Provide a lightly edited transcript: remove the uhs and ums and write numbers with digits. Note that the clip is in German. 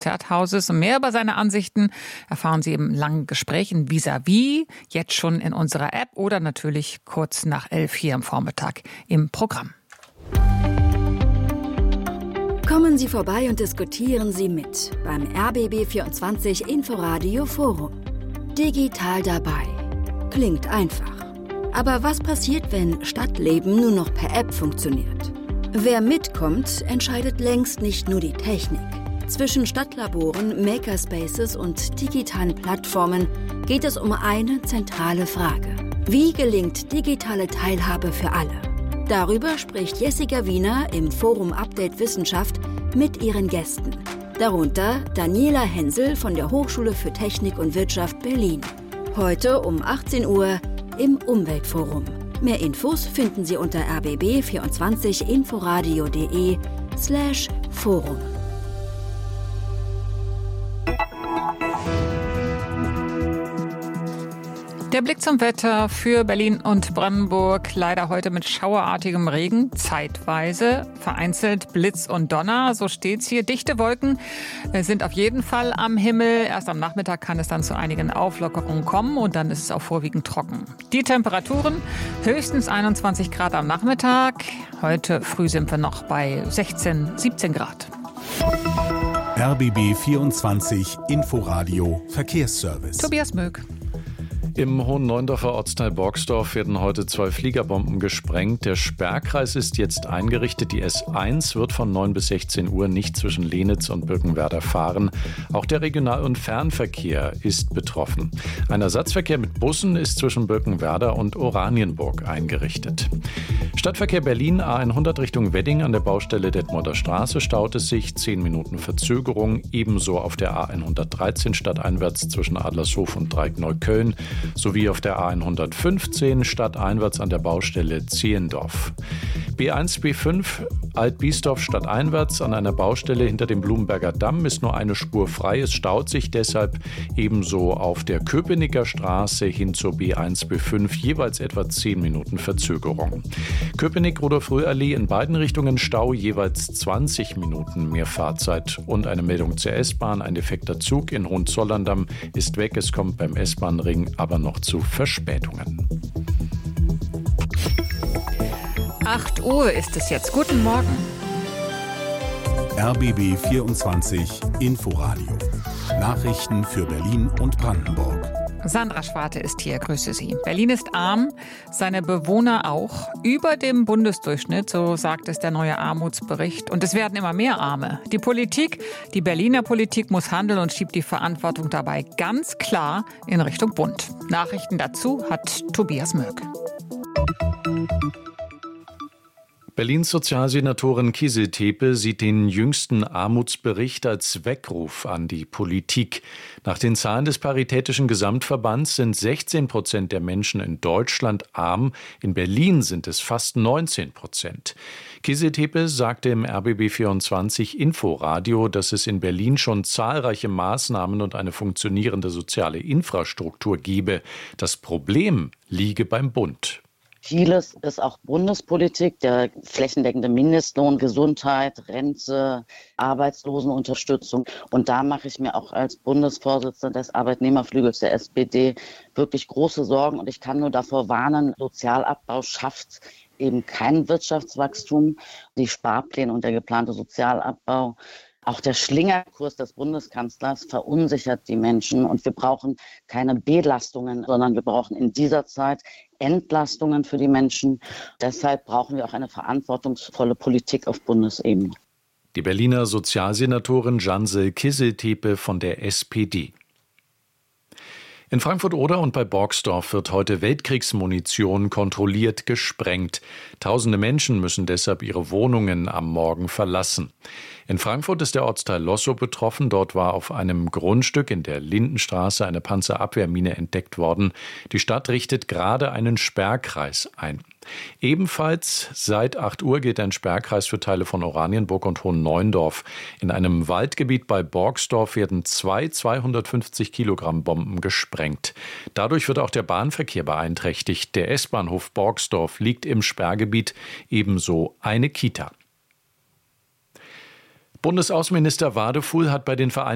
Konzerthauses. Und mehr über seine Ansichten erfahren Sie im langen Gespräch in Vis-à-vis, jetzt schon in unserer App oder natürlich kurz nach 11 hier am Vormittag im Programm. Kommen Sie vorbei und diskutieren Sie mit beim RBB24 Inforadio Forum. Digital dabei. Klingt einfach. Aber was passiert, wenn Stadtleben nur noch per App funktioniert? Wer mitkommt, entscheidet längst nicht nur die Technik. Zwischen Stadtlaboren, Makerspaces und digitalen Plattformen geht es um eine zentrale Frage. Wie gelingt digitale Teilhabe für alle? Darüber spricht Jessica Wiener im Forum Update Wissenschaft mit ihren Gästen. Darunter Daniela Hensel von der Hochschule für Technik und Wirtschaft Berlin. Heute um 18 Uhr im Umweltforum. Mehr Infos finden Sie unter rbb24inforadio.de/Forum. Der Blick zum Wetter für Berlin und Brandenburg. Leider heute mit schauerartigem Regen, zeitweise, vereinzelt Blitz und Donner. So steht's hier. Dichte Wolken sind auf jeden Fall am Himmel. Erst am Nachmittag kann es dann zu einigen Auflockerungen kommen und dann ist es auch vorwiegend trocken. Die Temperaturen höchstens 21 Grad am Nachmittag. Heute früh sind wir noch bei 16, 17 Grad. RBB 24 Inforadio Verkehrsservice. Tobias Möck. Im Hohen-Neuendorfer Ortsteil Borgsdorf werden heute 2 Fliegerbomben gesprengt. Der Sperrkreis ist jetzt eingerichtet. Die S1 wird von 9 bis 16 Uhr nicht zwischen Lenitz und Birkenwerder fahren. Auch der Regional- und Fernverkehr ist betroffen. Ein Ersatzverkehr mit Bussen ist zwischen Birkenwerder und Oranienburg eingerichtet. Stadtverkehr Berlin A100 Richtung Wedding an der Baustelle Detmolder Straße staut es sich. 10 Minuten Verzögerung. Ebenso auf der A113 stadteinwärts zwischen Adlershof und Dreieck-Neukölln. Sowie auf der A115 stadteinwärts an der Baustelle Zehlendorf. B1, B5 Alt-Biesdorf stadteinwärts an einer Baustelle hinter dem Blumenberger Damm ist nur eine Spur frei. Es staut sich deshalb ebenso auf der Köpenicker Straße hin zur B1, B5 jeweils etwa 10 Minuten Verzögerung. Köpenick-Rudolf-Röhr-Allee in beiden Richtungen Stau, jeweils 20 Minuten mehr Fahrzeit. Und eine Meldung zur S-Bahn. Ein defekter Zug in Hohenzollern-Damm ist weg. Es kommt beim S-Bahn-Ring aber noch zu Verspätungen. 8 Uhr ist es jetzt. Guten Morgen. RBB 24 Inforadio. Nachrichten für Berlin und Brandenburg. Sandra Schwarte ist hier, grüße Sie. Berlin ist arm, seine Bewohner auch. Über dem Bundesdurchschnitt, so sagt es der neue Armutsbericht. Und es werden immer mehr Arme. Die Politik, die Berliner Politik muss handeln und schiebt die Verantwortung dabei ganz klar in Richtung Bund. Nachrichten dazu hat Tobias Möck. Berlins Sozialsenatorin Kiesetepe sieht den jüngsten Armutsbericht als Weckruf an die Politik. Nach den Zahlen des Paritätischen Gesamtverbands sind 16% der Menschen in Deutschland arm. In Berlin sind es fast 19%. Kiesetepe sagte im RBB24 Inforadio, dass es in Berlin schon zahlreiche Maßnahmen und eine funktionierende soziale Infrastruktur gebe. Das Problem liege beim Bund. Vieles ist auch Bundespolitik, der flächendeckende Mindestlohn, Gesundheit, Rente, Arbeitslosenunterstützung. Und da mache ich mir auch als Bundesvorsitzende des Arbeitnehmerflügels der SPD wirklich große Sorgen. Und ich kann nur davor warnen, Sozialabbau schafft eben kein Wirtschaftswachstum. Die Sparpläne und der geplante Sozialabbau, auch der Schlingerkurs des Bundeskanzlers verunsichert die Menschen. Und wir brauchen keine Belastungen, sondern wir brauchen in dieser Zeit Entlastungen für die Menschen. Deshalb brauchen wir auch eine verantwortungsvolle Politik auf Bundesebene. Die Berliner Sozialsenatorin Jansel Kiesetepe von der SPD. In Frankfurt-Oder und bei Borgsdorf wird heute Weltkriegsmunition kontrolliert gesprengt. Tausende Menschen müssen deshalb ihre Wohnungen am Morgen verlassen. In Frankfurt ist der Ortsteil Lossow betroffen. Dort war auf einem Grundstück in der Lindenstraße eine Panzerabwehrmine entdeckt worden. Die Stadt richtet gerade einen Sperrkreis ein. Ebenfalls seit 8 Uhr gilt ein Sperrkreis für Teile von Oranienburg und Hohen-Neuendorf. In einem Waldgebiet bei Borgsdorf werden 250 Kilogramm Bomben gesprengt. Dadurch wird auch der Bahnverkehr beeinträchtigt. Der S-Bahnhof Borgsdorf liegt im Sperrgebiet, ebenso eine Kita. Bundesaußenminister Wadefuhl hat bei den Vereinigten